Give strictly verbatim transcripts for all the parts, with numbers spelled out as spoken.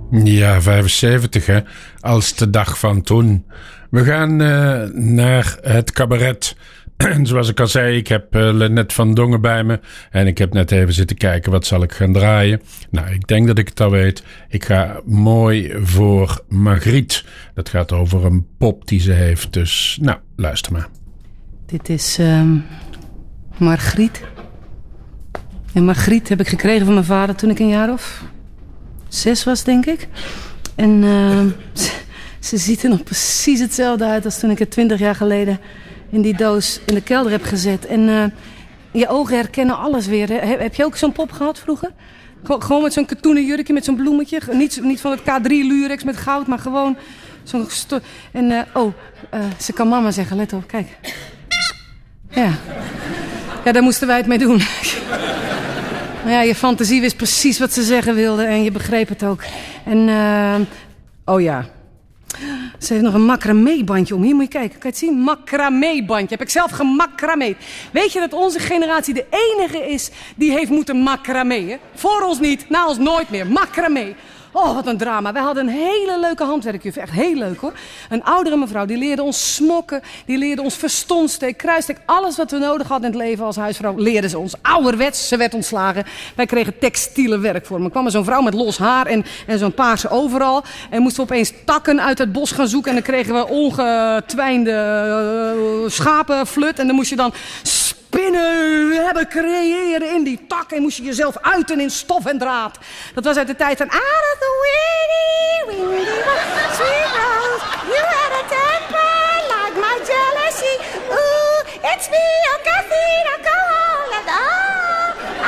Ja, vijfenzeventig, hè. Als de dag van toen. We gaan uh, naar het cabaret. Zoals ik al zei, ik heb uh, Lennet van Dongen bij me. En ik heb net even zitten kijken, wat zal ik gaan draaien? Nou, ik denk dat ik het al weet. Ik ga mooi voor Margriet. Dat gaat over een pop die ze heeft. Dus, nou, luister maar. Dit is uh, Margriet. En Margriet heb ik gekregen van mijn vader toen ik een jaar of zes was, denk ik. En uh, ze, ze ziet er nog precies hetzelfde uit als toen ik het twintig jaar geleden in die doos in de kelder heb gezet. En uh, je ogen herkennen alles weer. Hè? Heb je ook zo'n pop gehad vroeger? Gewoon met zo'n katoenen jurkje, met zo'n bloemetje. Niet, niet van het K drie Lurex met goud, maar gewoon zo'n... Sto- en uh, oh, uh, ze kan mama zeggen, let op, kijk. Ja. Ja, daar moesten wij het mee doen. Maar ja, je fantasie wist precies wat ze zeggen wilde en je begreep het ook. En, uh, oh ja. Ze heeft nog een macramé-bandje om. Hier moet je kijken, kan je het zien? Macramé-bandje. Heb ik zelf gemacrameed. Weet je dat onze generatie de enige is die heeft moeten macramé? Voor ons niet, na ons nooit meer. Macramé. Oh, wat een drama. Wij hadden een hele leuke handwerkjuf. Echt heel leuk, hoor. Een oudere mevrouw, die leerde ons smokken. Die leerde ons verstonsteek, kruissteek. Alles wat we nodig hadden in het leven als huisvrouw, leerde ze ons. Ouderwets, ze werd ontslagen. Wij kregen textiele werkvormen. Er kwam er zo'n vrouw met los haar en, en zo'n paarse overal. En moesten we opeens takken uit het bos gaan zoeken. En dan kregen we ongetwijnde uh, schapenflut. En dan moest je dan spinnen hebben, creëren in die tak. En moest je jezelf uiten in stof en draad. Dat was uit de tijd van... Out of the windy, windy, sweet rose. You had a temper like my jealousy. Ooh, it's me, oh Cathy, now go home. And oh,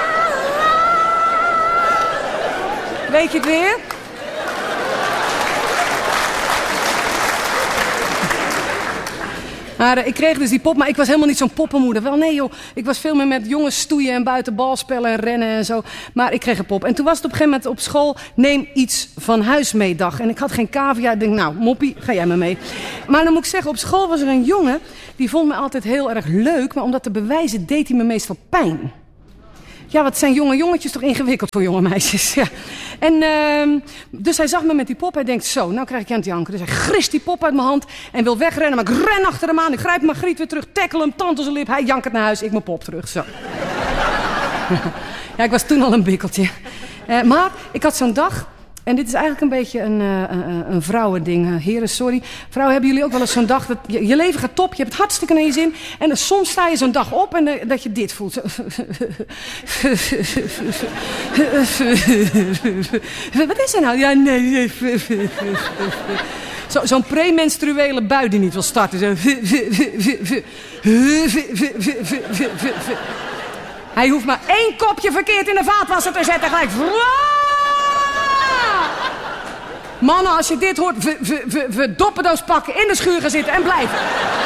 ah, ah. Weet je het weer? Maar uh, ik kreeg dus die pop, maar ik was helemaal niet zo'n poppenmoeder. Wel nee joh, ik was veel meer met jongens stoeien en buiten balspellen en rennen en zo. Maar ik kreeg een pop. En toen was het op een gegeven moment op school, neem iets van huis mee dag. En ik had geen cavia. Ik denk, nou moppie, ga jij maar mee. Maar dan moet ik zeggen, op school was er een jongen, die vond me altijd heel erg leuk. Maar om dat te bewijzen deed hij me meestal pijn. Ja, wat zijn jonge jongetjes toch ingewikkeld voor jonge meisjes. Ja. En uh, dus hij zag me met die pop. Hij denkt, zo, nou krijg ik je aan het janken. Dus hij grist die pop uit mijn hand en wil wegrennen. Maar ik ren achter hem aan. Ik grijp Margriet weer terug, tackle hem, tand op zijn lip. Hij jankert naar huis, ik mijn pop terug. Zo. Ja, ik was toen al een bikkeltje. Uh, maar ik had zo'n dag. En dit is eigenlijk een beetje een, uh, een, een vrouwending. Uh, heren, sorry. Vrouwen, hebben jullie ook wel eens zo'n dag dat je, je leven gaat top, je hebt het hartstikke naar je zin. En dan soms sta je zo'n dag op en uh, dat je dit voelt. Wat is er nou? Ja, nee. Zo, zo'n premenstruele bui die niet wil starten. Zo. Hij hoeft maar één kopje verkeerd in de vaatwasser te zetten. Gelijk. Mannen, als je dit hoort, we, we, we, we doppendoos pakken, in de schuur gaan zitten en blijven.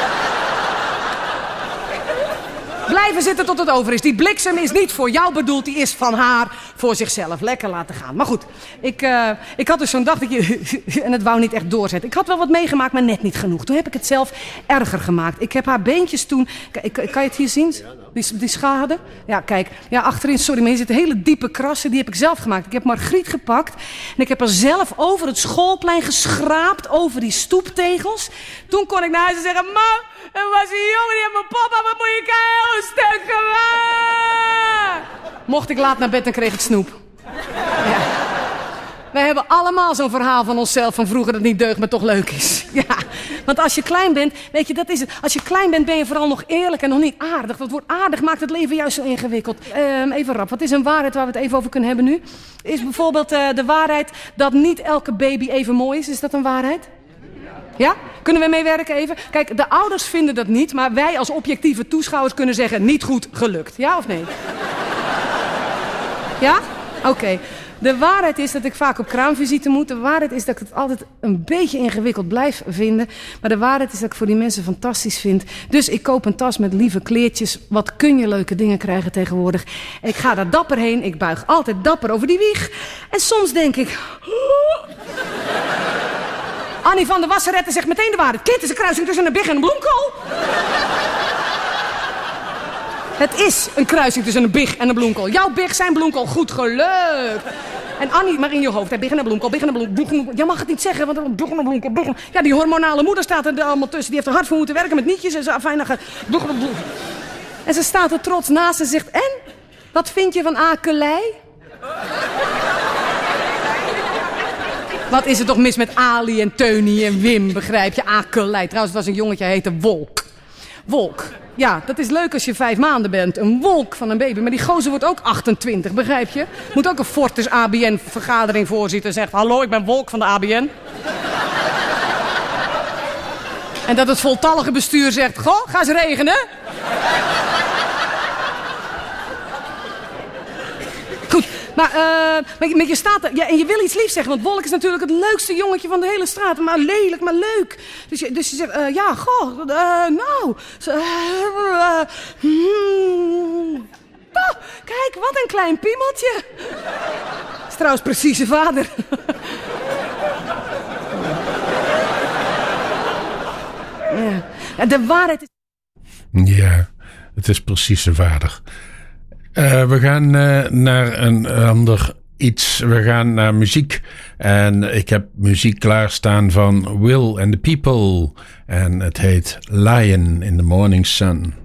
Blijven zitten tot het over is. Die bliksem is niet voor jou bedoeld, die is van haar voor zichzelf. Lekker laten gaan. Maar goed, ik, uh, ik had dus zo'n dag dat je... en het wou niet echt doorzetten. Ik had wel wat meegemaakt, maar net niet genoeg. Toen heb ik het zelf erger gemaakt. Ik heb haar beentjes toen... Kan, kan je het hier zien? Die, die schade? Ja, kijk. Ja, achterin, sorry, maar hier zitten hele diepe krassen. Die heb ik zelf gemaakt. Ik heb Margriet gepakt. En ik heb er zelf over het schoolplein geschraapt. Over die stoeptegels. Toen kon ik naar huis en zeggen... Mam, er was een jongen die heeft mijn papa, wat moet je kijken? Stuk gemaakt. Mocht ik laat naar bed en kreeg ik snoep. Ja. Wij hebben allemaal zo'n verhaal van onszelf van vroeger dat niet deugt, maar toch leuk is. Ja, want als je klein bent, weet je, dat is het. Als je klein bent, ben je vooral nog eerlijk en nog niet aardig. Dat woord aardig maakt het leven juist zo ingewikkeld. Um, even rap, wat is een waarheid waar we het even over kunnen hebben nu? Is bijvoorbeeld uh, de waarheid dat niet elke baby even mooi is. Is dat een waarheid? Ja? Kunnen we meewerken even? Kijk, de ouders vinden dat niet, maar wij als objectieve toeschouwers kunnen zeggen niet goed gelukt. Ja of nee? Ja? Oké. Okay. De waarheid is dat ik vaak op kraamvisite moet. De waarheid is dat ik het altijd een beetje ingewikkeld blijf vinden. Maar de waarheid is dat ik voor die mensen fantastisch vind. Dus ik koop een tas met lieve kleertjes. Wat kun je leuke dingen krijgen tegenwoordig. Ik ga daar dapper heen. Ik buig altijd dapper over die wieg. En soms denk ik... Annie van der Wasseretten zegt meteen de waarheid. Kind is een kruising tussen een big en een bloemkool. Het is een kruising tussen een big en een bloemkool. Jouw big, zijn bloemkool, goed gelukt. En Annie, maar in je hoofd. Biggennebloemkool, biggennebloemkool. Je mag het niet zeggen, want biggennebloemkool, biggenne... Ja, die hormonale moeder staat er allemaal tussen. Die heeft er hard voor moeten werken met nietjes en zo. Fijn, en ze staat er trots naast en zegt... En? Wat vind je van akelei? Wat is er toch mis met Ali en Teunie en Wim, begrijp je? Akelei. Trouwens, het was een jongetje, hij heette Wolk. Wolk. Ja, dat is leuk als je vijf maanden bent. Een wolk van een baby. Maar die gozer wordt ook achtentwintig, begrijp je? Moet ook een Fortis A B N-vergadering voorzitten en zegt... Hallo, ik ben Wolk van de A B N. En dat het voltallige bestuur zegt... Goh, ga eens regenen. Goed, maar, uh, maar je staat er, ja, en je wil iets liefs zeggen, want Wolk is natuurlijk het leukste jongetje van de hele straat. Maar lelijk, maar leuk. Dus je, dus je zegt, uh, ja, goh, uh, nou. Uh, uh, hmm. Oh, kijk, wat een klein piemeltje. Is trouwens precies zijn vader. Ja. De waarheid is... Ja, het is precies zijn vader. Uh, we gaan uh, naar een ander iets. We gaan naar muziek. En ik heb muziek klaarstaan van Will and the People. En het heet Lion in the Morning Sun.